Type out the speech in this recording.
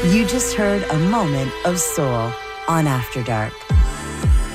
You just heard a moment of soul on After Dark.